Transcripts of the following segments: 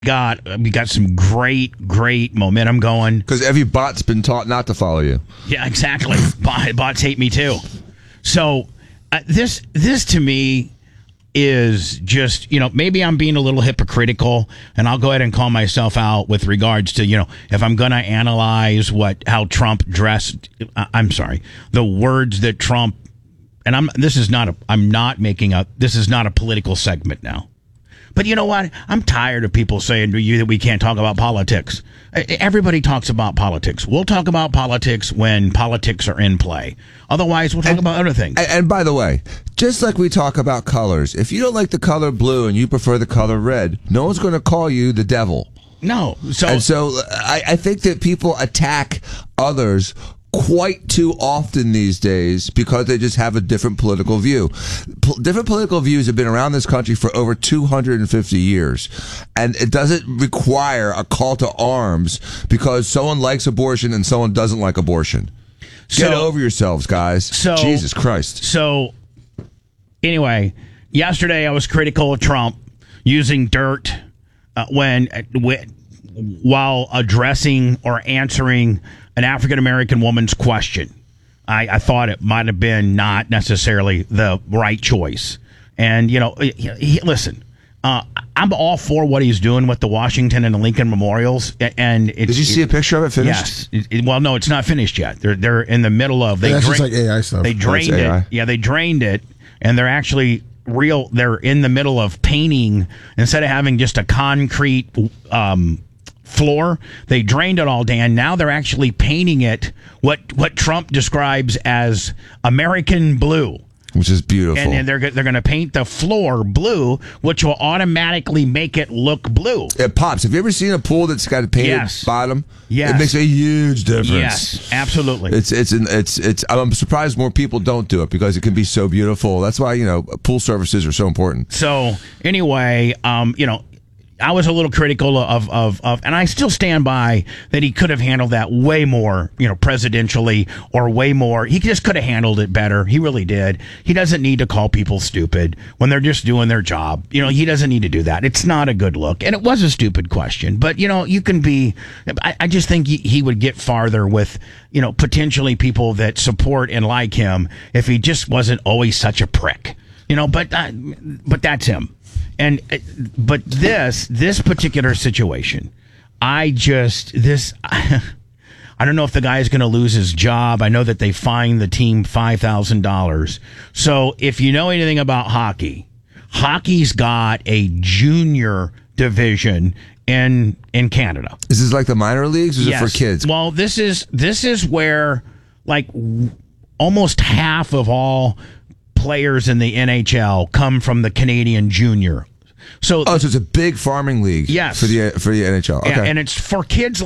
We got some great momentum going. Because every bot's been taught not to follow you. Yeah, exactly. Bots hate me too. So this to me is just, maybe I'm being a little hypocritical, and I'll go ahead and call myself out with regards to, if I'm going to analyze how Trump dressed, the words that Trump, and this is not a political segment now. But you know what? I'm tired of people saying to you that we can't talk about politics. Everybody talks about politics. We'll talk about politics when politics are in play. Otherwise, we'll talk about other things. And by the way, just like we talk about colors, if you don't like the color blue and you prefer the color red, no one's going to call you the devil. No. So I think that people attack others quite too often these days because they just have a different political view. Different political views have been around this country for over 250 years, and it doesn't require a call to arms because someone likes abortion and someone doesn't like abortion. Get over yourselves, guys. Jesus Christ. So, anyway, yesterday I was critical of Trump using dirt while addressing or answering an African-American woman's question. I thought it might have been not necessarily the right choice. And, listen, I'm all for what he's doing with the Washington and the Lincoln memorials. And did you see a picture of it finished? Yes. Well, no, it's not finished yet. They're in the middle of. That's just like AI stuff. They drained it. Yeah, they drained it, and they're actually they're in the middle of painting instead of having just a concrete floor. They drained it all, Dan. Now they're actually painting it what Trump describes as American blue, which is beautiful. And they're going to paint the floor blue, which will automatically make it look blue. It pops. Have you ever seen a pool that's got a painted bottom? Yes. It makes a huge difference. Yes, absolutely. It's. I'm surprised more people don't do it because it can be so beautiful. That's why pool services are so important. So anyway, I was a little critical of, and I still stand by that he could have handled that way more, presidentially, or way more. He just could have handled it better. He really did. He doesn't need to call people stupid when they're just doing their job. He doesn't need to do that. It's not a good look. And it was a stupid question. But, you can be, I just think he would get farther with, potentially people that support and like him if he just wasn't always such a prick. But that's him. But this particular situation, I don't know if the guy is going to lose his job. I know that they fined the team $5,000. So if you know anything about hockey, hockey's got a junior division in Canada. Is this like the minor leagues, or is it for kids? Well, this is where almost half of all players in the NHL come from the Canadian junior. So it's a big farming league. Yes. For the NHL. Okay. Yeah, and it's for kids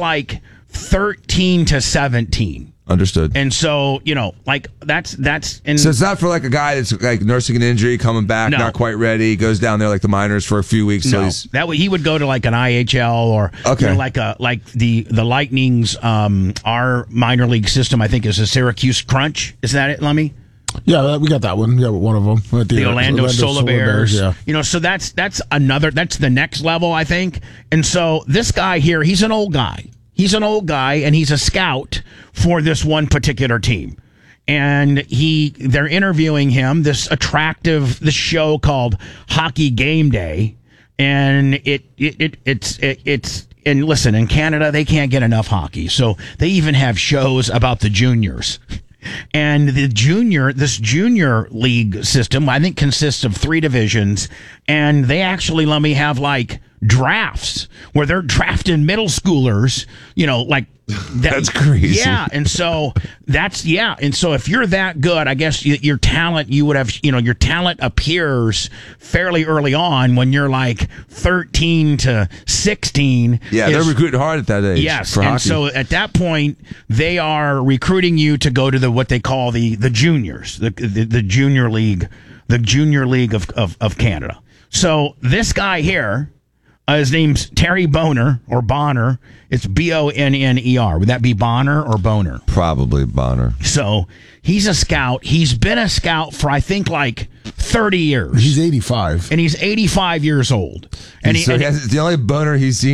13 to 17. Understood. And so, that's so it's not for a guy that's nursing an injury, coming back, not quite ready, goes down there like the minors for a few weeks. No, that way he would go to an IHL or the Lightning's our minor league system. I think is a Syracuse Crunch. Is that it, Lummy? Yeah, we got that one. Yeah, one of them. The Orlando Solar Bears. Yeah. So that's the next level, I think. And so this guy here, he's an old guy. And he's a scout for this one particular team. And they're interviewing him, this show called Hockey Game Day. And it's and listen, in Canada, they can't get enough hockey. So they even have shows about the juniors. And this junior league system, I think, consists of 3 divisions, and they actually let me have drafts where they're drafting middle schoolers, that's crazy. Yeah, and so if you're that good, I guess your talent, you would have, your talent appears fairly early on when you're 13 to 16. Yeah, they're recruiting hard at that age. Yes, for and hockey. So at that point, they are recruiting you to go to what they call the juniors, the junior league, of Canada. So this guy here. His name's Terry Bonner, or Bonner. It's Bonner. Would that be Bonner or Boner? Probably Bonner. So he's a scout. He's been a scout for, I think, 30 years. He's 85. And he's 85 years old. And the only boner he's seen